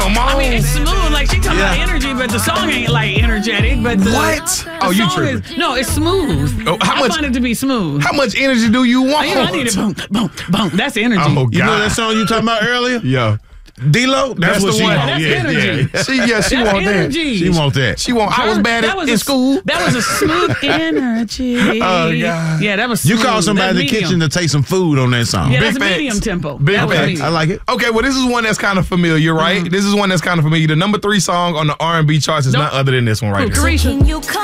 Come on. I mean, it's smooth. Like, she talking about energy, but the song ain't, like, energetic. But What? The You song tripping. no, it's smooth. Oh, I find it to be smooth. How much energy do you want? I need it. Boom, boom, boom. That's energy. Oh, God. You know that song you talking about earlier? Yeah. D-Lo? That's what the she one. want. That's Yeah, energy. yeah. She That's want energy. She want that. She want. I was bad in school. That was a smooth energy. Oh, God. Yeah, that was You smooth. call somebody in the That's medium. kitchen to take some food on that song. Yeah, Big that's a facts. medium tempo. Big That was facts. medium. I like it. Okay, well, this is one that's kind of familiar, right? This is one that's kind of familiar. The number 3 song on the R&B charts is none other than this one right here. Carisha. Can you come